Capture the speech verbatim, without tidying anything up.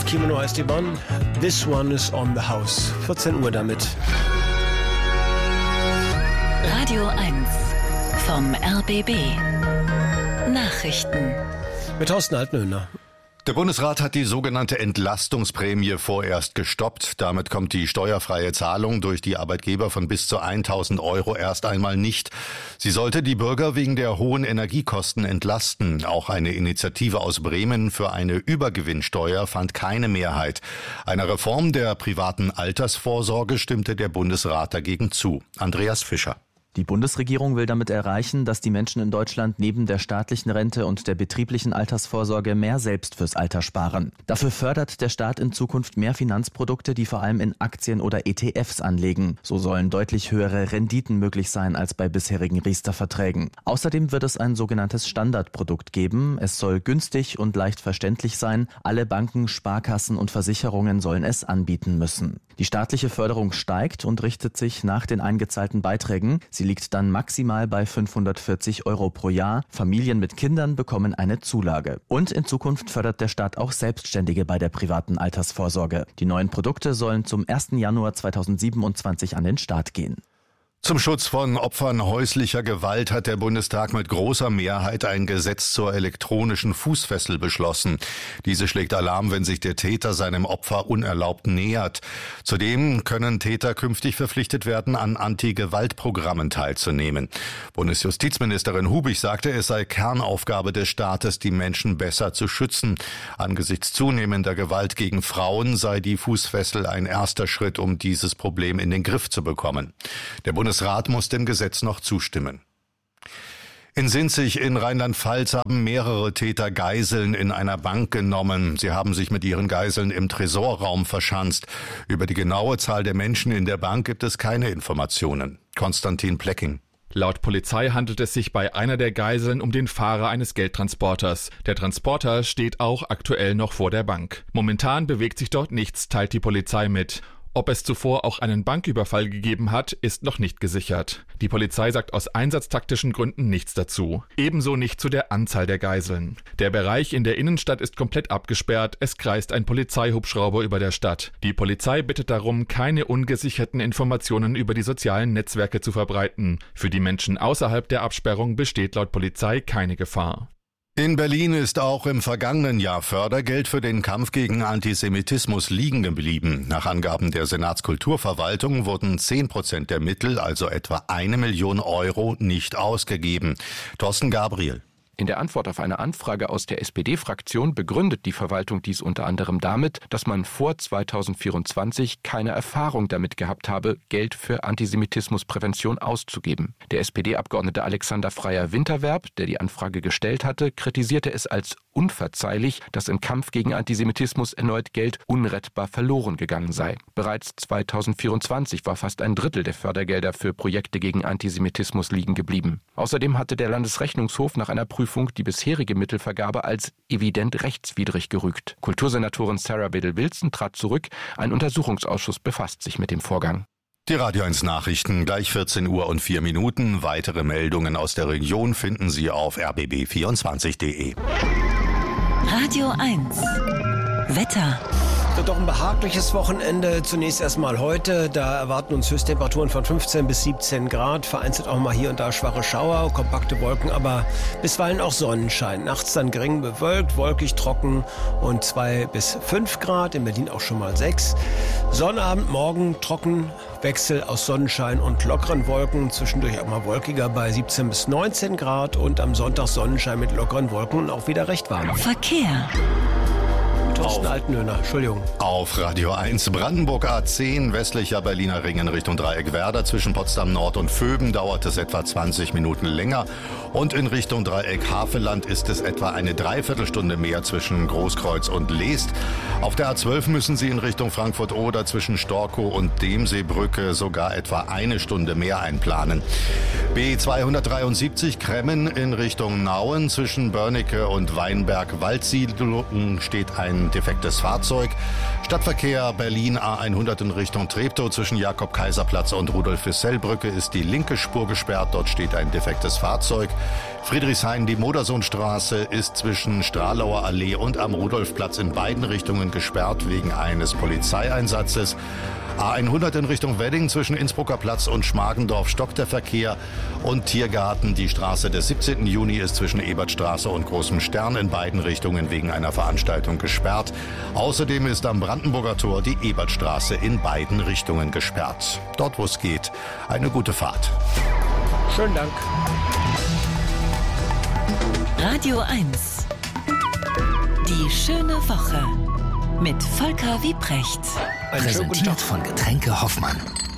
Kimono heißt die Bahn. This one is on the house. vierzehn Uhr damit. Radio eins vom R B B. Nachrichten. Mit Thorsten Altenhöhner. Der Bundesrat hat die sogenannte Entlastungsprämie vorerst gestoppt. Damit kommt die steuerfreie Zahlung durch die Arbeitgeber von bis zu tausend Euro erst einmal nicht. Sie sollte die Bürger wegen der hohen Energiekosten entlasten. Auch eine Initiative aus Bremen für eine Übergewinnsteuer fand keine Mehrheit. Einer Reform der privaten Altersvorsorge stimmte der Bundesrat dagegen zu. Andreas Fischer. Die Bundesregierung will damit erreichen, dass die Menschen in Deutschland neben der staatlichen Rente und der betrieblichen Altersvorsorge mehr selbst fürs Alter sparen. Dafür fördert der Staat in Zukunft mehr Finanzprodukte, die vor allem in Aktien oder E T Fs anlegen. So sollen deutlich höhere Renditen möglich sein als bei bisherigen Riester-Verträgen. Außerdem wird es ein sogenanntes Standardprodukt geben. Es soll günstig und leicht verständlich sein. Alle Banken, Sparkassen und Versicherungen sollen es anbieten müssen. Die staatliche Förderung steigt und richtet sich nach den eingezahlten Beiträgen. Sie liegt dann maximal bei fünfhundertvierzig Euro pro Jahr. Familien mit Kindern bekommen eine Zulage. Und in Zukunft fördert der Staat auch Selbstständige bei der privaten Altersvorsorge. Die neuen Produkte sollen zum ersten Januar zweitausendsiebenundzwanzig an den Start gehen. Zum Schutz von Opfern häuslicher Gewalt hat der Bundestag mit großer Mehrheit ein Gesetz zur elektronischen Fußfessel beschlossen. Diese schlägt Alarm, wenn sich der Täter seinem Opfer unerlaubt nähert. Zudem können Täter künftig verpflichtet werden, an Anti-Gewalt-Programmen teilzunehmen. Bundesjustizministerin Hubig sagte, es sei Kernaufgabe des Staates, die Menschen besser zu schützen. Angesichts zunehmender Gewalt gegen Frauen sei die Fußfessel ein erster Schritt, um dieses Problem in den Griff zu bekommen. Der Bundesrat muss dem Gesetz noch zustimmen. In Sinzig in Rheinland-Pfalz haben mehrere Täter Geiseln in einer Bank genommen. Sie haben sich mit ihren Geiseln im Tresorraum verschanzt. Über die genaue Zahl der Menschen in der Bank gibt es keine Informationen. Konstantin Plecking. Laut Polizei handelt es sich bei einer der Geiseln um den Fahrer eines Geldtransporters. Der Transporter steht auch aktuell noch vor der Bank. Momentan bewegt sich dort nichts, teilt die Polizei mit. Ob es zuvor auch einen Banküberfall gegeben hat, ist noch nicht gesichert. Die Polizei sagt aus einsatztaktischen Gründen nichts dazu. Ebenso nicht zu der Anzahl der Geiseln. Der Bereich in der Innenstadt ist komplett abgesperrt. Es kreist ein Polizeihubschrauber über der Stadt. Die Polizei bittet darum, keine ungesicherten Informationen über die sozialen Netzwerke zu verbreiten. Für die Menschen außerhalb der Absperrung besteht laut Polizei keine Gefahr. In Berlin ist auch im vergangenen Jahr Fördergeld für den Kampf gegen Antisemitismus liegen geblieben. Nach Angaben der Senatskulturverwaltung wurden zehn Prozent der Mittel, also etwa eine Million Euro, nicht ausgegeben. Thorsten Gabriel. In der Antwort auf eine Anfrage aus der S P D-Fraktion begründet die Verwaltung dies unter anderem damit, dass man vor zweitausendvierundzwanzig keine Erfahrung damit gehabt habe, Geld für Antisemitismusprävention auszugeben. Der S P D-Abgeordnete Alexander Freyer-Winterwerb, der die Anfrage gestellt hatte, kritisierte es als unverzeihlich, dass im Kampf gegen Antisemitismus erneut Geld unrettbar verloren gegangen sei. Bereits zweitausendvierundzwanzig war fast ein Drittel der Fördergelder für Projekte gegen Antisemitismus liegen geblieben. Außerdem hatte der Landesrechnungshof nach einer Prüfung die bisherige Mittelvergabe als evident rechtswidrig gerügt. Kultursenatorin Sarah Bedel-Wilson trat zurück. Ein Untersuchungsausschuss befasst sich mit dem Vorgang. Die Radio eins Nachrichten, gleich vierzehn Uhr und vier Minuten. Weitere Meldungen aus der Region finden Sie auf r b b vierundzwanzig punkt d e. Radio eins. Wetter. Wird doch ein behagliches Wochenende. Zunächst erstmal heute. Da erwarten uns Höchsttemperaturen von fünfzehn bis siebzehn Grad. Vereinzelt auch mal hier und da schwache Schauer, kompakte Wolken, aber bisweilen auch Sonnenschein. Nachts dann gering bewölkt, wolkig, trocken und zwei bis fünf Grad. In Berlin auch schon mal sechs. Sonnabend, morgen trocken, Wechsel aus Sonnenschein und lockeren Wolken. Zwischendurch auch mal wolkiger bei siebzehn bis neunzehn Grad. Und am Sonntag Sonnenschein mit lockeren Wolken und auch wieder recht warm. Verkehr. Thorsten Altenhöhner, Entschuldigung. Auf Radio eins Brandenburg A zehn, westlicher Berliner Ring in Richtung Dreieck-Werder. Zwischen Potsdam Nord und Vöben dauert es etwa zwanzig Minuten länger. Und in Richtung Dreieck-Havelland ist es etwa eine Dreiviertelstunde mehr zwischen Großkreuz und Leest. Auf der A zwölf müssen Sie in Richtung Frankfurt-Oder zwischen Storkow und Demseebrücke sogar etwa eine Stunde mehr einplanen. B zweihundertdreiundsiebzig Kremmen in Richtung Nauen zwischen Börnecke und Weinberg-Waldsiedlung steht ein ein defektes Fahrzeug. Stadtverkehr Berlin A hundert in Richtung Treptow. Zwischen Jakob-Kaiser-Platz und Rudolf-Füssell-Brücke ist die linke Spur gesperrt. Dort steht ein defektes Fahrzeug. Friedrichshain, die Modersohnstraße ist zwischen Stralauer Allee und am Rudolfplatz in beiden Richtungen gesperrt wegen eines Polizeieinsatzes. A hundert in Richtung Wedding zwischen Innsbrucker Platz und Schmargendorf stockt der Verkehr. Und Tiergarten, die Straße des siebzehnten Juni ist zwischen Ebertstraße und Großem Stern in beiden Richtungen wegen einer Veranstaltung gesperrt. Außerdem ist am Brandenburger Tor die Ebertstraße in beiden Richtungen gesperrt. Dort, wo es geht, eine gute Fahrt. Schönen Dank. Radio eins. Die schöne Woche mit Volker Wiprecht. Einen schönen guten Tag. Präsentiert von Getränke Hoffmann.